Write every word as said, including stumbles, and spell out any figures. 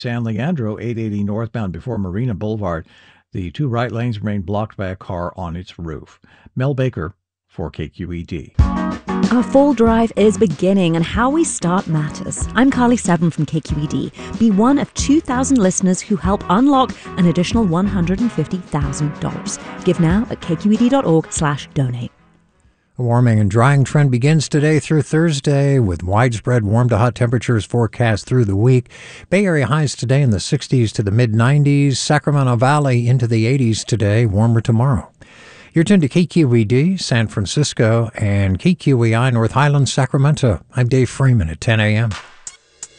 San Leandro, eight eighty northbound before Marina Boulevard. The two right lanes remain blocked by a car on its roof. Mel Baker for K Q E D. Our fall drive is beginning, and how we start matters. I'm Carly Seven from K Q E D. Be one of two thousand listeners who help unlock an additional one hundred fifty thousand dollars. Give now at kqed.org slash donate. A warming and drying trend begins today through Thursday, with widespread warm to hot temperatures forecast through the week. Bay Area highs today in the sixties to the mid nineties. Sacramento Valley into the eighties today, warmer tomorrow. You're tuned to K Q E D, San Francisco, and K Q E I, North Highlands, Sacramento. I'm Dave Freeman at ten a.m.